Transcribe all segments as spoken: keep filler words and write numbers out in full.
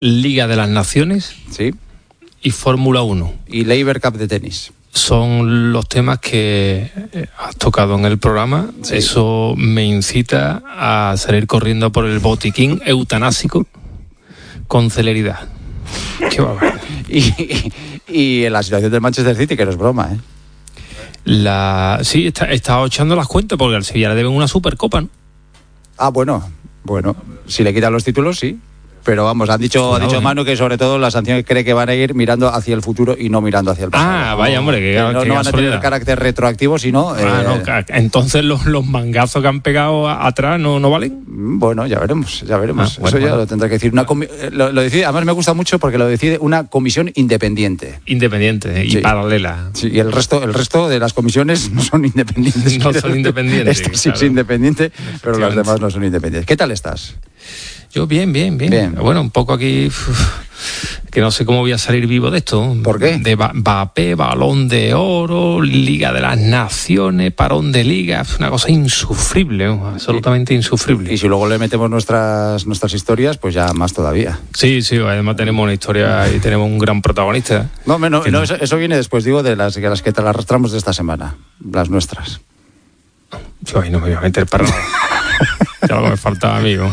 Liga de las Naciones, sí, y Fórmula uno. Y Labour Cup de tenis. Son los temas que has tocado en el programa. Sí. Eso me incita a salir corriendo por el botiquín eutanásico con celeridad. Qué barbaridad. Y, y, y en la situación del Manchester City, que no es broma, ¿eh? La, sí, está, he estado echando las cuentas porque al Sevilla le deben una Supercopa, ¿no? Ah, bueno, bueno, si le quitan los títulos, sí. Pero vamos, han dicho, ha dicho ¿eh? Manu que sobre todo las sanciones cree que van a ir mirando hacia el futuro y no mirando hacia el pasado. Ah, vaya, hombre, que, que no, que no van a tener carácter retroactivo, sino... Ah, eh, no, entonces los, los mangazos que han pegado a, atrás no, no valen. Bueno, ya veremos, ya veremos. Ah, bueno, Eso ya bueno. lo tendrá que decir. Una comi- lo, lo decide, además me gusta mucho porque lo decide una comisión independiente. Independiente y sí. paralela. Sí, y el resto, el resto de las comisiones no son independientes. No son independientes. Esta sí claro. es independiente, pero las demás no son independientes. ¿Qué tal estás? Yo bien, bien, bien, bien. Bueno, un poco aquí, uf, que no sé cómo voy a salir vivo de esto. ¿Por qué? De Mbappé, Balón de Oro, Liga de las Naciones, parón de Liga, una cosa insufrible, absolutamente insufrible. Y si luego le metemos nuestras nuestras historias, pues ya más todavía. Sí, sí, además tenemos una historia y tenemos un gran protagonista. No, no, no, no eso, eso viene después, digo, de las, de las que te las arrastramos de esta semana, las nuestras. Yo ahí no me voy a meter para nada. Ya lo que me faltaba, amigo.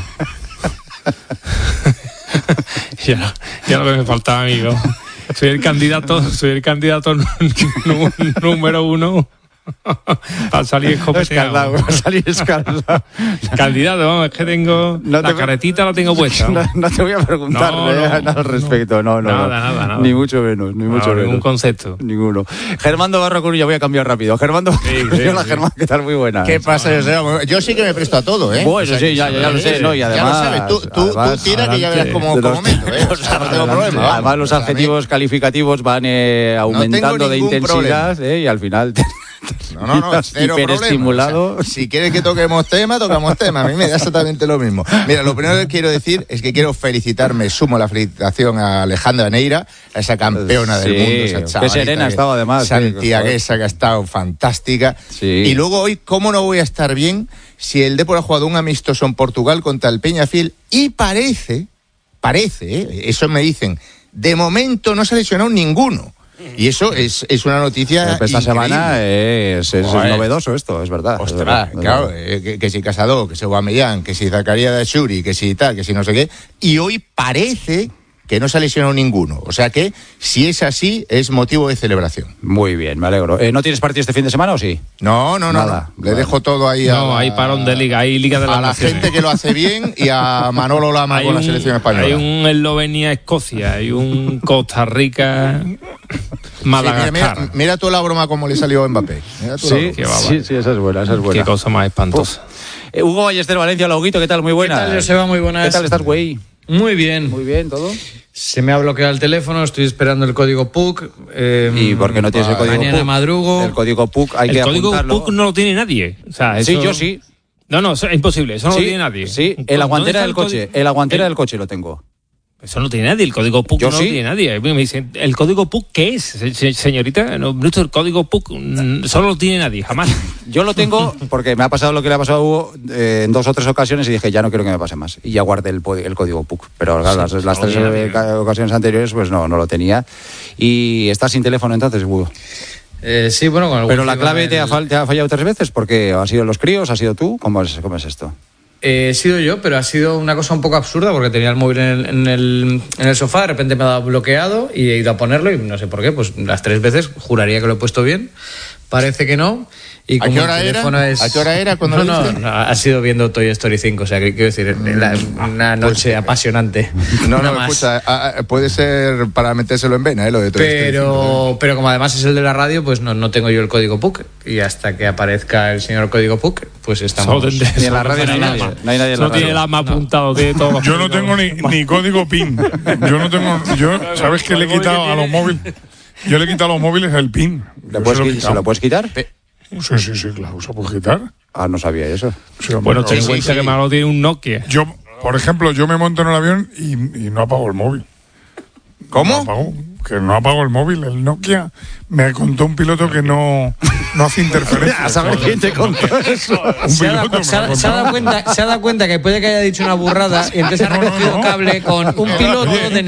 ya, ya lo que me faltaba, amigo. Soy el candidato, soy el candidato n- n- número uno para salir escopeteado. Escaldado, para salir escaldado. Candidato, vamos, es que tengo no la te... caretita la tengo puesta. No, no te voy a preguntar no, no, nada al respecto, no, no, nada, no. Nada, nada. Ni mucho menos, ni mucho no, menos. Ningún concepto. Ninguno. Germando Barro Coruña, voy a cambiar rápido. Germando, sí, sí, hola sí. Germán, ¿qué tal? Muy buena. ¿Qué pasa? Yo, yo sí que me presto a todo, ¿eh? Bueno, o sea, sí, ya, ya, ya lo sé, ¿no? Y además... Ya lo sabes, tú, tú, además, tú tira que ya verás como, como meto, ¿eh? O sea, no tengo problema. Además, vamos, los adjetivos calificativos van eh, aumentando no de intensidad eh, y al final... No, no, no, cero hiperestimulado. O sea, si quieres que toquemos tema, tocamos tema. A mí me da exactamente lo mismo. Mira, lo primero que quiero decir es que quiero felicitarme, sumo la felicitación a Alejandra Neira, a esa campeona sí, del mundo, esa chavalita. Qué serena ha estado además. Santiaguesa, sí, que ha estado fantástica. Sí. Y luego hoy, ¿cómo no voy a estar bien si el Depor ha jugado un amistoso en Portugal contra el Peñafiel? Y parece, parece, ¿eh? Eso me dicen, de momento no se ha lesionado ninguno. Y eso es, es una noticia esta increíble. Semana es, es, es novedoso esto, es verdad. Ostras, es verdad, claro, es verdad. Eh, que, que si Casado, que si Aubameyang, que si Zakaria de Shuri, que si tal, que si no sé qué. Y hoy parece que no se ha lesionado ninguno. O sea que, si es así, es motivo de celebración. Muy bien, me alegro. Eh, ¿No tienes partido este fin de semana o sí? No, no, no. Nada. No. Le vale. dejo todo ahí a... No, hay parón de liga, hay Liga de las A la Naciones. gente que lo hace bien y a Manolo Lama hay con un, la selección española. Hay un Eslovenia-Escocia, hay un Costa Rica... Madagascar. Sí, mira, mira, mira tú la broma como le salió a Mbappé. Sí, sí, sí, esa es buena, esa es buena. Qué cosa más espantosa. Eh, Hugo Ballester, Valencia, hola Huguito, ¿qué tal? Muy buena. ¿Qué tal, Joseba? Muy buenas. ¿Qué tal estás, güey? Muy bien. Muy bien, ¿todo? Se me ha bloqueado el teléfono, estoy esperando el código P U C. Eh, ¿Y por qué no tienes el código P U C? Mañana madrugo. El código P U C hay el que código apuntarlo. P U C no lo tiene nadie. O sea, eso... Sí, yo sí. No, no, eso es imposible, eso no sí, lo tiene nadie. Sí, en la guantera del coche, código? en la guantera el... del coche lo tengo. Eso no tiene nadie, el código P U C Yo no sí. lo tiene nadie. Me dicen, ¿el código P U C qué es, se- señorita? No, el código P U C solo lo tiene nadie, jamás. Yo lo tengo porque me ha pasado lo que le ha pasado a Hugo eh, en dos o tres ocasiones y dije, ya no quiero que me pase más. Y ya guardé el, el código P U C. Pero claro, sí, las, las tres eh, ocasiones anteriores pues no, no lo tenía. Y estás sin teléfono entonces, Hugo. Eh, sí, bueno, con Pero la clave el... te, ha fall, te ha fallado tres veces porque han sido los críos, has sido tú. ¿Cómo es, cómo es esto? Eh, he sido yo, pero ha sido una cosa un poco absurda porque tenía el móvil en el, en el, en el sofá, de repente me ha dado bloqueado y he ido a ponerlo y no sé por qué, pues las tres veces juraría que lo he puesto bien, parece que no. Y ¿A qué hora era? Es... ¿A qué hora era cuando no, lo no, viste? no, ha sido viendo Toy Story cinco, o sea, que quiero decir, la, una noche apasionante. No, no, escucha, a, a, puede ser para metérselo en vena, ¿eh? Lo de Toy Story pero, cinco, ¿eh? pero como además es el de la radio, pues no, no tengo yo el código P U C. Y hasta que aparezca el señor código P U C, pues estamos... Ni en la radio no hay nadie. No hay nadie en la No tiene el ama apuntado, tiene todo. Yo no tengo ni, ni código PIN. Yo no tengo... Yo, ¿sabes qué le he quitado a los móviles? Yo le he quitado a los móviles el PIN. ¿Le puedes, se, lo ¿Se lo puedes quitar? Sí, sí, sí, claro, ¿se puede quitar? Ah, no sabía eso. Sí, hombre, bueno, no, ten en sí, cuenta sí. que Manolo tiene un Nokia. Yo, por ejemplo, yo me monto en el avión y, y no apago el móvil. ¿Cómo? No apago. que no apago el móvil. El Nokia me contó un piloto que no, no hace interferencia. A saber quién te contó eso. Un Se ha, dado, piloto me se, ha, lo se ha dado contó. cuenta, se ha dado cuenta que puede que haya dicho una burrada y entonces ha No, no, recogido no. cable con un piloto Oye, de